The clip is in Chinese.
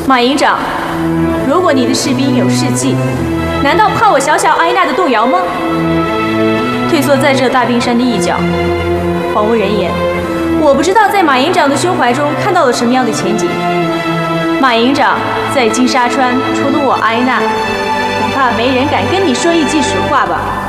马营长，如果你的士兵有士气，难道怕我小小埃纳的动摇吗？退缩在这大冰山的一角，荒无人烟。我不知道在马营长的胸怀中看到了什么样的前景。马营长，在金沙川除了我埃纳，恐怕没人敢跟你说一句实话吧。